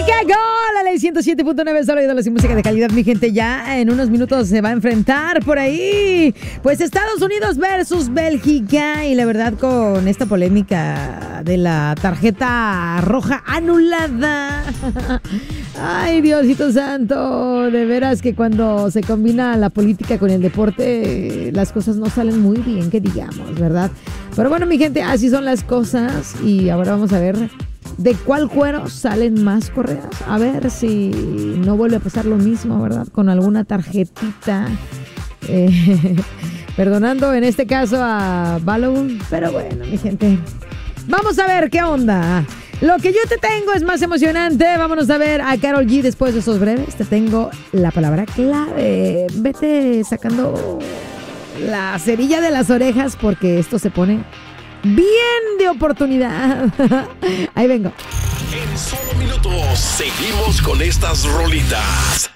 Chicago, la ley 107.9, solo de la música de calidad, mi gente. Ya en unos minutos se va a enfrentar por ahí, pues, Estados Unidos versus Bélgica. Y la verdad, con esta polémica de la tarjeta roja anulada. Ay, Diosito santo, de veras que cuando se combina la política con el deporte, las cosas no salen muy bien, que digamos, ¿verdad? Pero bueno, mi gente, así son las cosas. Y ahora vamos a ver de cuál cuero salen más correas. A ver si no vuelve a pasar lo mismo, ¿verdad? Con alguna tarjetita. Perdonando en este caso a Balloon. Pero bueno, mi gente, vamos a ver qué onda. Lo que yo te tengo es más emocionante. Vámonos a ver a Karol G después de esos breves. Te tengo la palabra clave. Vete sacando la cerilla de las orejas porque esto se pone bien de oportunidad. Ahí vengo. En solo minutos seguimos con estas rolitas.